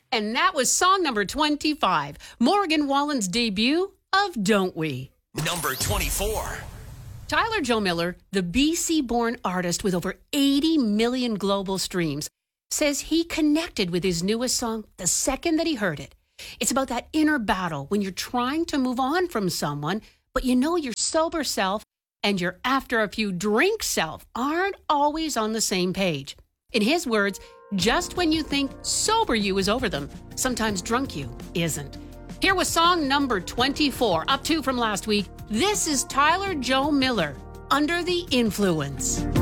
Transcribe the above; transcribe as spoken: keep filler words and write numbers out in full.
And that was song number twenty-five, Morgan Wallen's debut of Don't We? Number twenty-four. Tyler Joe Miller, the B C-born artist with over eighty million global streams, says he connected with his newest song the second that he heard it. It's about that inner battle when you're trying to move on from someone, but you know your sober self and your after a few drinks self aren't always on the same page. In his words, just when you think sober you is over them, sometimes drunk you isn't. Here was song number twenty-four, up two from last week. This is Tyler Joe Miller, Under the Influence.